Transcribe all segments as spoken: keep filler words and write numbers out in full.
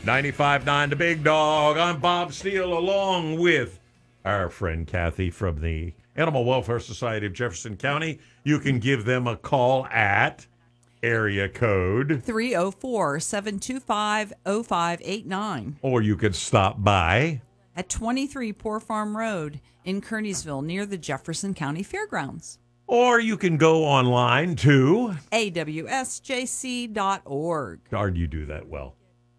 ninety-five point nine The Big Dog. I'm Bob Steele, along with our friend Kathy from the Animal Welfare Society of Jefferson County. You can give them a call at area code three oh four, seven two five, oh five eight nine. Or you could stop by at twenty-three Poor Farm Road in Kearneysville near the Jefferson County Fairgrounds. Or you can go online to A W S J C dot org. God, you do that well.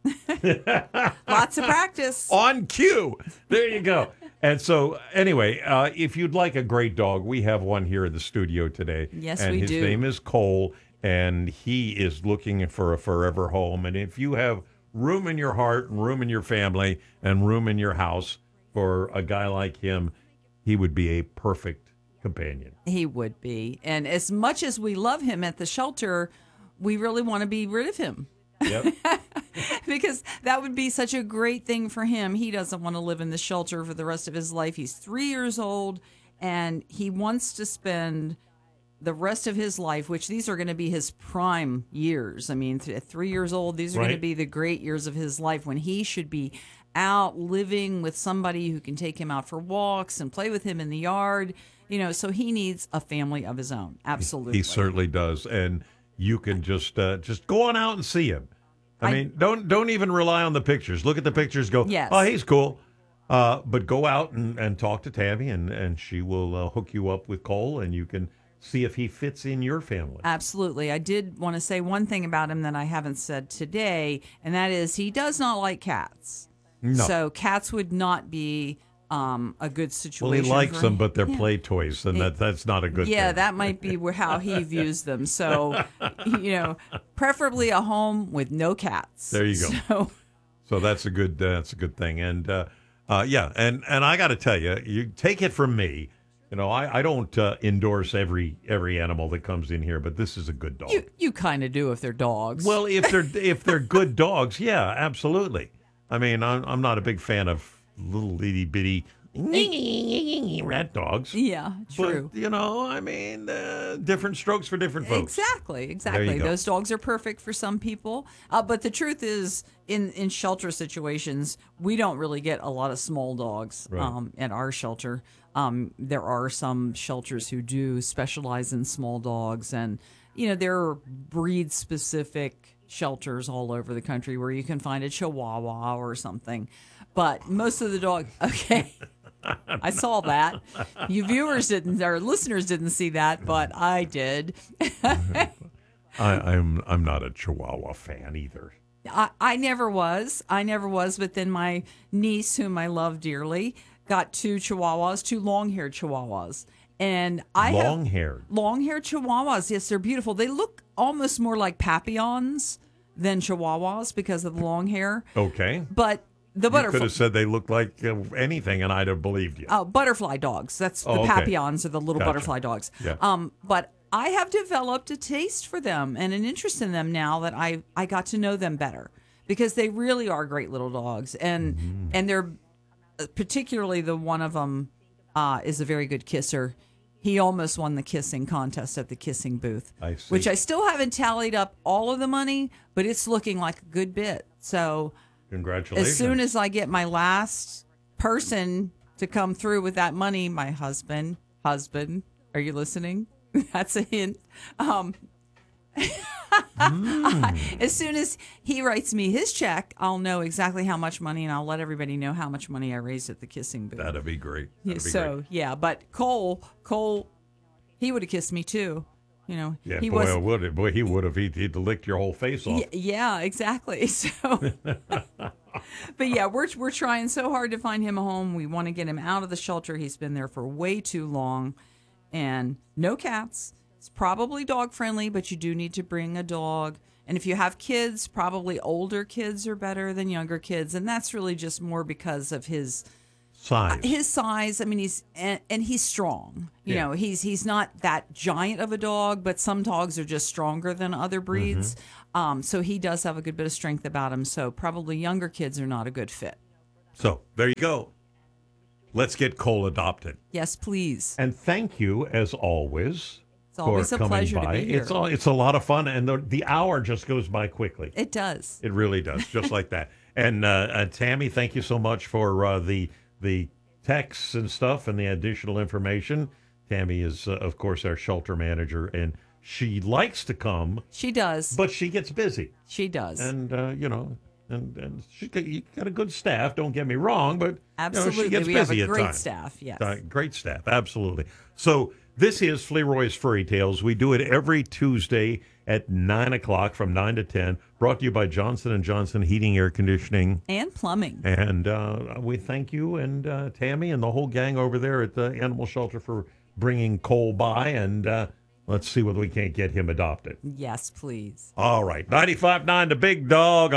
Lots of practice. On cue. There you go. And so, anyway, uh, if you'd like a great dog, we have one here in the studio today. Yes, and we his do. name is Cole, and he is looking for a forever home. And if you have room in your heart and room in your family and room in your house for a guy like him, he would be a perfect companion. He would be. And as much as we love him at the shelter, we really want to be rid of him. Yep. Because that would be such a great thing for him. He doesn't want to live in the shelter for the rest of his life. He's three years old, and he wants to spend the rest of his life, which these are going to be his prime years. I mean, th- at three years old, these are Right. going to be the great years of his life when he should be out living with somebody who can take him out for walks and play with him in the yard. You know, so he needs a family of his own. Absolutely. He certainly does. And you can just uh, just go on out and see him. I, I- mean, don't don't even rely on the pictures. Look at the pictures. Go, Yes. oh, he's cool. Uh, but go out and, and talk to Tammy, and, and she will uh, hook you up with Cole, and you can see if he fits in your family. Absolutely. I did want to say one thing about him that I haven't said today, and that is he does not like cats. No. So cats would not be um, a good Well, situation. he likes for them, him. but they're Yeah. play toys, and that that's not a good Yeah, thing. that might be where, how he views them. So, you know, preferably a home with no cats. There you go. So, So that's a good uh, that's a good thing. And uh, uh, yeah, and, and I got to tell you, you take it from me. You know, I, I don't uh, endorse every every animal that comes in here, but this is a good dog. you you kind of do if they're dogs. Well, if they're if they're good dogs, yeah, absolutely. I mean, I'm I'm not a big fan of little itty bitty rat dogs. yeah, true. But, you know, I mean, uh, different strokes for different folks. Exactly, exactly. go. Those dogs are perfect for some people. Uh, but the truth is, in, in shelter situations, we don't really get a lot of small dogs Right. um, at our shelter. Um, there are some shelters who do specialize in small dogs. And, you know, there are breed-specific shelters all over the country where you can find a Chihuahua or something. But most of the dog, okay. I saw that. You viewers didn't, or listeners didn't see that, but I did. I, I'm I'm not a Chihuahua fan either. I, I never was. I never was. But then my niece, whom I love dearly, got two Chihuahuas, two long-haired Chihuahuas. And I have Long-haired. long-haired Chihuahuas. Yes, they're beautiful. They look almost more like Papillons than Chihuahuas because of the long hair. Okay. But the You could butterfly. have said they look like uh, anything, and I'd have believed you. Oh, butterfly dogs. That's Oh, the okay. Papillons are the little Gotcha. butterfly dogs. Yeah. Um, but I have developed a taste for them and an interest in them now that I, I got to know them better because they really are great little dogs. And Mm-hmm. and they're particularly the one of them uh, is a very good kisser. He almost won the kissing contest at the kissing booth, I see. which I still haven't tallied up all of the money, but it's looking like a good bit. So Congratulations. as soon as I get my last person to come through with that money, my husband, husband, are you listening? That's a hint. Um, Mm. As soon as he writes me his check, I'll know exactly how much money, and I'll let everybody know how much money I raised at the kissing booth. That'd be great. Yeah, That'd be so great. yeah, but Cole, Cole, he would have kissed me too. You know, Yeah, he boy, was. I would have. Boy, he would have. He'd, he'd licked your whole face off. Y- yeah, exactly. So, but yeah, we're we're trying so hard to find him a home. We want to get him out of the shelter. He's been there for way too long, and no cats. It's probably dog friendly, but you do need to bring a dog. And if you have kids, probably older kids are better than younger kids, and that's really just more because of his Size. his size. I mean, he's and, and he's strong. You Yeah. know, he's he's not that giant of a dog, but some dogs are just stronger than other breeds. Mm-hmm. Um, so he does have a good bit of strength about him. So probably younger kids are not a good fit. So there you go. Let's get Cole adopted. Yes, please. And thank you, as always, It's always for a coming pleasure by. to be here. It's all, it's a lot of fun, and the, the hour just goes by quickly. It does. It really does, just like that. And uh, uh, Tammy, thank you so much for uh, the the texts and stuff and the additional information. Tammy is, uh, of course, our shelter manager, and she likes to come, She does. but she gets busy. She does. And, uh, you know, and, and she got, you got a good staff, don't get me wrong, but Absolutely. you know, she gets we have busy a at great times. staff, yes. Uh, great staff, absolutely. So this is Fleroy's Furry Tales. We do it every Tuesday at nine o'clock from nine to ten, brought to you by Johnson and Johnson Heating, Air Conditioning. And plumbing. And uh, we thank you and uh, Tammy and the whole gang over there at the animal shelter for bringing Cole by, and uh, let's see whether we can't get him adopted. Yes, please. All right, ninety-five point nine The Big Dog.